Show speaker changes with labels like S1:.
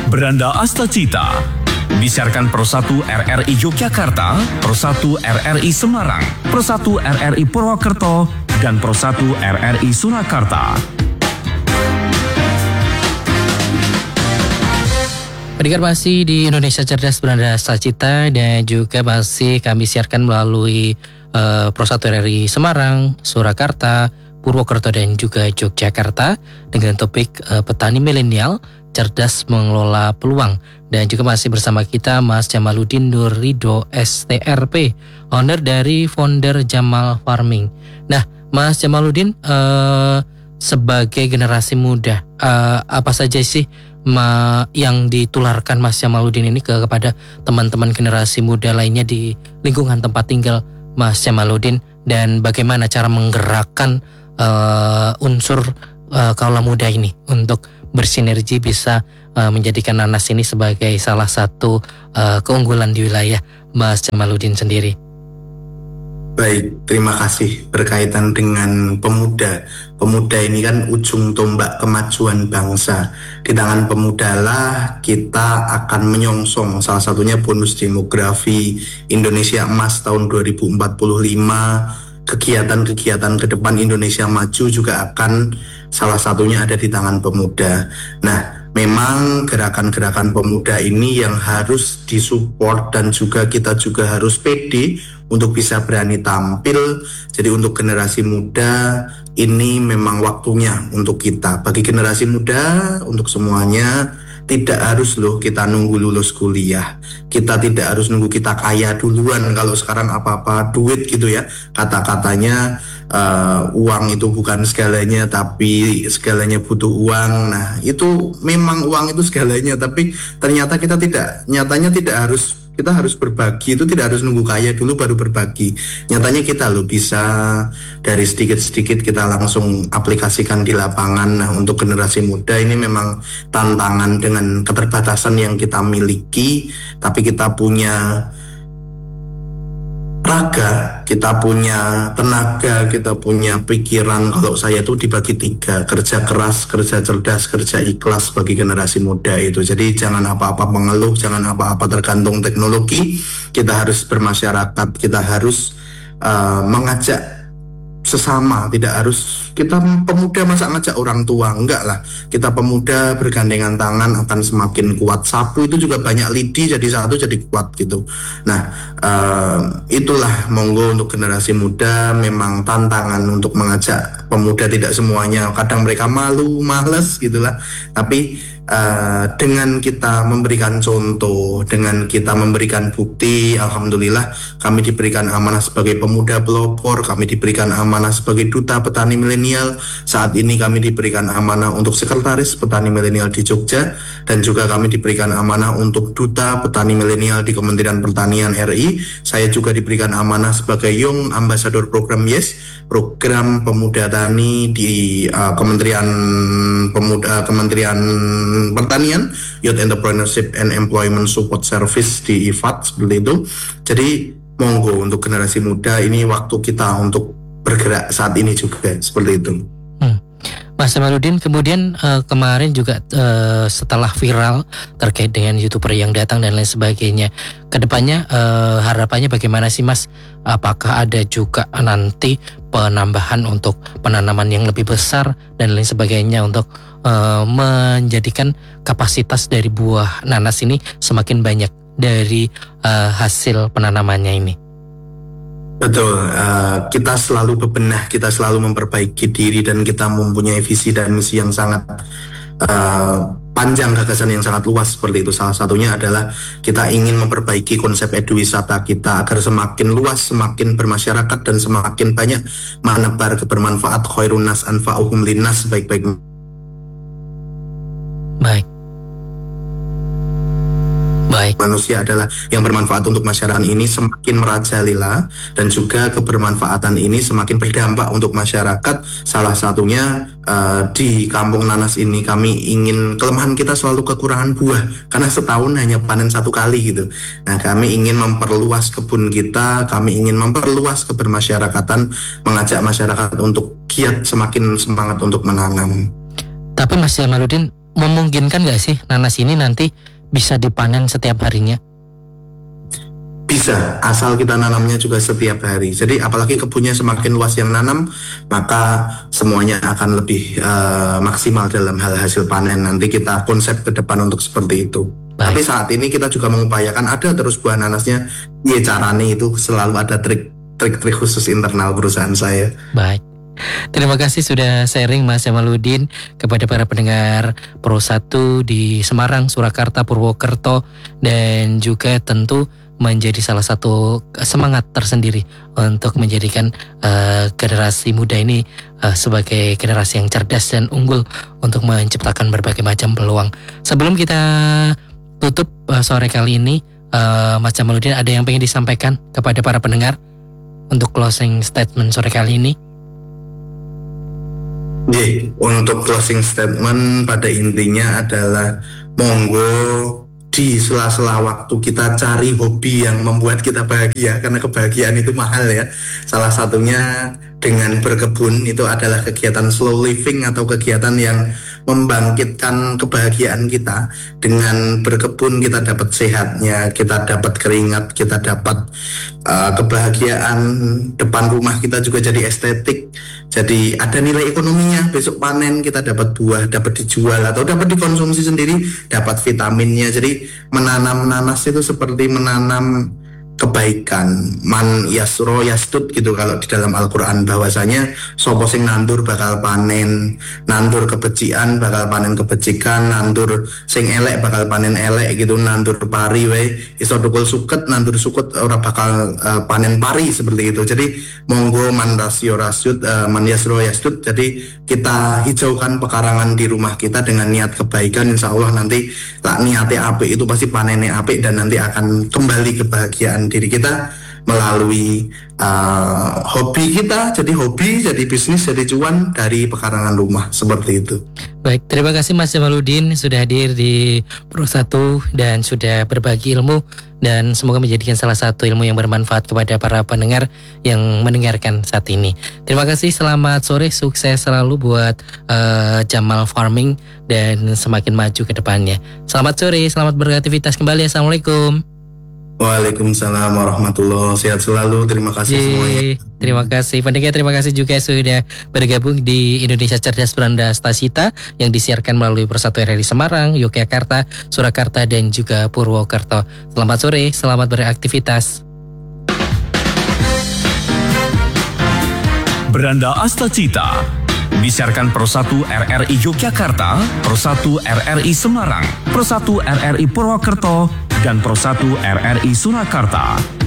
S1: Beranda Astacita. Disiarkan Pro 1 RRI Yogyakarta, Pro 1 RRI Semarang, Pro 1 RRI Purwokerto, dan Pro 1 RRI Surakarta.
S2: Pendengar masih di Indonesia Cerdas Beranda Astacita, dan juga masih kami siarkan melalui Pro 1 RRI Semarang, Surakarta, Purwokerto, dan juga Yogyakarta dengan topik petani milenial cerdas mengelola peluang. Dan juga masih bersama kita Mas Jamaluddin Nur Ridho STRP, owner dari Founder Jamal Farming. Nah, Mas Jamaluddin, sebagai generasi muda, apa saja sih yang ditularkan Mas Jamaluddin ini kepada teman-teman generasi muda lainnya di lingkungan tempat tinggal Mas Jamaluddin, dan bagaimana cara menggerakkan unsur kaula muda ini untuk bersinergi bisa menjadikan nanas ini sebagai salah satu keunggulan di wilayah Mas Jamaluddin sendiri?
S3: Baik, terima kasih. Berkaitan dengan pemuda. Pemuda ini kan ujung tombak kemajuan bangsa. Di tangan pemuda lah kita akan menyongsong salah satunya bonus demografi Indonesia Emas tahun 2045. Kegiatan-kegiatan ke depan Indonesia Maju juga akan salah satunya ada di tangan pemuda. Nah, memang gerakan-gerakan pemuda ini yang harus disupport, dan juga kita juga harus pede untuk bisa berani tampil. Jadi untuk generasi muda ini memang waktunya untuk kita. Bagi generasi muda, untuk semuanya, tidak harus kita nunggu lulus kuliah. Kita tidak harus nunggu kita kaya duluan. Kalau sekarang apa-apa duit gitu ya. Kata-katanya uang itu bukan segalanya, tapi segalanya butuh uang. Nah, itu memang uang itu segalanya, tapi ternyata nyatanya tidak harus. Kita harus berbagi, itu tidak harus nunggu kaya dulu baru berbagi. Nyatanya kita bisa dari sedikit-sedikit kita langsung aplikasikan di lapangan. Nah, untuk generasi muda ini memang tantangan dengan keterbatasan yang kita miliki, tapi kita punya raga, kita punya tenaga, kita punya pikiran. Kalau saya tuh dibagi 3, kerja keras, kerja cerdas, kerja ikhlas bagi generasi muda itu. Jadi jangan apa-apa mengeluh, jangan apa-apa tergantung teknologi. Kita harus bermasyarakat, kita harus mengajak sesama, tidak harus kita pemuda masa ngajak orang tua, enggak lah. Kita pemuda bergandengan tangan akan semakin kuat. Sapu itu juga banyak lidi, jadi satu jadi kuat gitu. Nah, itulah monggo untuk generasi muda. Memang tantangan untuk mengajak pemuda, tidak semuanya, kadang mereka malu, males gitulah. Tapi dengan kita memberikan contoh, dengan kita memberikan bukti, alhamdulillah kami diberikan amanah sebagai pemuda pelopor, kami diberikan amanah sebagai duta petani milenial. Saat ini kami diberikan amanah untuk sekretaris petani milenial di Jogja, dan juga kami diberikan amanah untuk duta petani milenial di Kementerian Pertanian RI. Saya juga diberikan amanah sebagai Young Ambassador Program YES, program pemuda tani di Kementerian Pertanian, Youth Entrepreneurship and Employment Support Service di IFAD, seperti itu. Jadi monggo untuk generasi muda, ini waktu kita untuk bergerak saat ini juga, seperti itu.
S2: Mas Jamaluddin, kemudian kemarin juga setelah viral terkait dengan YouTuber yang datang dan lain sebagainya, kedepannya harapannya bagaimana sih Mas? Apakah ada juga nanti penambahan untuk penanaman yang lebih besar dan lain sebagainya untuk menjadikan kapasitas dari buah nanas ini semakin banyak dari hasil penanamannya ini?
S3: Betul, kita selalu bebenah, kita selalu memperbaiki diri, dan kita mempunyai visi dan misi yang sangat panjang, gagasan yang sangat luas seperti itu. Salah satunya adalah kita ingin memperbaiki konsep eduwisata kita agar semakin luas, semakin bermasyarakat, dan semakin banyak menebar kebermanfaat. Khairun nas anfa'uhum linnas, baik-baik. Manusia adalah yang bermanfaat untuk masyarakat ini semakin merajalela, dan juga kebermanfaatan ini semakin berdampak untuk masyarakat. Salah satunya di Kampung Nanas ini kami ingin, kelemahan kita selalu kekurangan buah, karena setahun hanya panen 1 kali gitu. Nah, kami ingin memperluas kebun kita, kami ingin memperluas kebermasyarakatan, mengajak masyarakat untuk giat, semakin semangat untuk menanam.
S2: Tapi Mas Jamaluddin, memungkinkan nggak sih nanas ini nanti bisa dipanen setiap harinya?
S3: Bisa, asal kita nanamnya juga setiap hari. Jadi apalagi kebunnya semakin luas yang nanam, maka semuanya akan lebih maksimal dalam hal hasil panen. Nanti kita konsep ke depan untuk seperti itu.
S2: Baik.
S3: Tapi saat ini kita juga mengupayakan ada terus buah nanasnya. Ya caranya itu selalu ada trik-trik khusus internal perusahaan saya.
S2: Baik. Terima kasih sudah sharing Mas Jamaluddin kepada para pendengar Pro 1 di Semarang, Surakarta, Purwokerto, dan juga tentu menjadi salah satu semangat tersendiri untuk menjadikan generasi muda ini sebagai generasi yang cerdas dan unggul untuk menciptakan berbagai macam peluang. Sebelum kita tutup sore kali ini, Mas Jamaluddin ada yang ingin disampaikan kepada para pendengar untuk closing statement sore kali ini?
S3: Untuk closing statement pada intinya adalah monggo di sela-sela waktu kita cari hobi yang membuat kita bahagia, karena kebahagiaan itu mahal ya. Salah satunya dengan berkebun, itu adalah kegiatan slow living atau kegiatan yang membangkitkan kebahagiaan kita. Dengan berkebun kita dapat sehatnya, kita dapat keringat, kita dapat kebahagiaan, depan rumah kita juga jadi estetik, jadi ada nilai ekonominya. Besok panen kita dapat buah, dapat dijual atau dapat dikonsumsi sendiri, dapat vitaminnya. Jadi menanam nanas itu seperti menanam kebaikan, man yasro yastud gitu kalau di dalam Al-Quran, bahwasanya sopo sing nandur bakal panen, nandur kebencian bakal panen kebecikan, nandur sing elek bakal panen elek gitu, nandur pari we iso tukul suket, nandur suket ora bakal panen pari, seperti itu. Jadi monggo man rasyo rasyud, man yasro yastud. Jadi kita hijaukan pekarangan di rumah kita dengan niat kebaikan, insya Allah nanti lah niatnya apik itu pasti panennya apik, dan nanti akan kembali kebahagiaan diri kita melalui hobi kita, jadi hobi, jadi bisnis, jadi cuan dari pekarangan rumah, seperti itu.
S2: Baik, terima kasih Mas Jamaluddin sudah hadir di Pro 1 dan sudah berbagi ilmu, dan semoga menjadikan salah satu ilmu yang bermanfaat kepada para pendengar yang mendengarkan saat ini. Terima kasih, selamat sore, sukses selalu buat Jamal Farming dan semakin maju ke depannya. Selamat sore, selamat beraktivitas kembali. Assalamualaikum.
S3: Waalaikumsalam warahmatullahi wabarakatuh. Sehat selalu. Terima kasih semuanya.
S2: Terima kasih pendengar, terima kasih juga sudah bergabung di Indonesia Cerdas Beranda Stasita yang disiarkan melalui Pro 1 RRI Semarang, Yogyakarta, Surakarta, dan juga Purwokerto. Selamat sore, selamat beraktivitas.
S1: Beranda Astacita disiarkan Pro 1 RRI Yogyakarta, Pro 1 RRI Semarang, Pro 1 RRI Purwokerto, dan Pro 1 RRI Surakarta.